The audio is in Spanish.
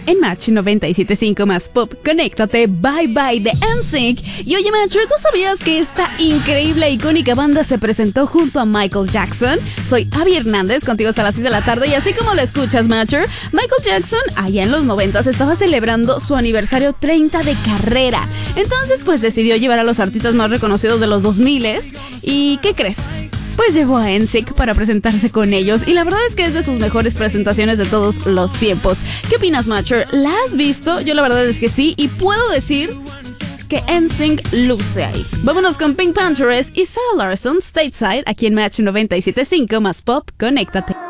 en Match 97.5 más Pop. Conéctate, Bye Bye de NSYNC. Y oye, Matcher, ¿tú sabías que esta increíble e icónica banda se presentó junto a Michael Jackson? Soy Abby Hernández, contigo hasta las 6 de la tarde. Y así como lo escuchas, Matcher, Michael Jackson, allá en los 90s, estaba celebrando su aniversario 30 de carrera. Entonces, pues decidió llevar a los artistas más reconocidos de los 2000s. ¿Y qué crees? Pues llevó a NSYNC para presentarse con ellos y la verdad es que es de sus mejores presentaciones de todos los tiempos. ¿Qué opinas, Matcher? ¿La has visto? Yo la verdad es que sí y puedo decir que NSYNC luce ahí. Vámonos con Pink Panthers y Sarah Larsson, Stateside, aquí en Match 97.5 más Pop. Conéctate.